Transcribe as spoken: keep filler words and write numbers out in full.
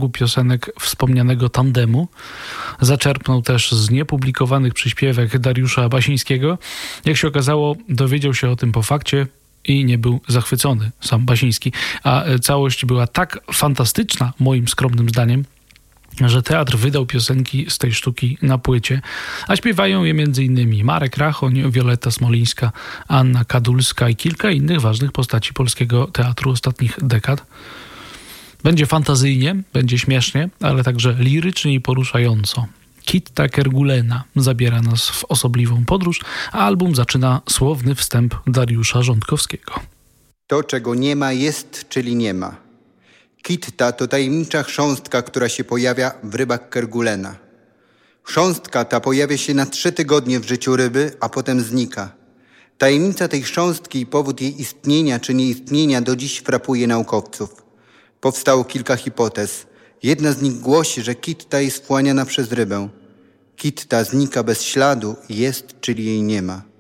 katalogu piosenek wspomnianego tandemu. Zaczerpnął też z niepublikowanych przyśpiewek Dariusza Basińskiego. Jak się okazało, dowiedział się o tym po fakcie i nie był zachwycony sam Basiński. A całość była tak fantastyczna, moim skromnym zdaniem, że teatr wydał piosenki z tej sztuki na płycie, a śpiewają je m.in. Marek Rachoń, Wioletta Smolińska, Anna Kadulska i kilka innych ważnych postaci polskiego teatru ostatnich dekad. Będzie fantazyjnie, będzie śmiesznie, ale także lirycznie i poruszająco. Kitta Kergulena zabiera nas w osobliwą podróż, a album zaczyna słowny wstęp Dariusza Rządkowskiego. To, czego nie ma, jest, czyli nie ma. Kitta to tajemnicza chrząstka, która się pojawia w rybach Kergulena. Chrząstka ta pojawia się na trzy tygodnie w życiu ryby, a potem znika. Tajemnica tej chrząstki i powód jej istnienia czy nieistnienia do dziś frapuje naukowców. Powstało kilka hipotez. Jedna z nich głosi, że kitta jest wchłaniana przez rybę. Kitta znika bez śladu, jest, czyli jej nie ma.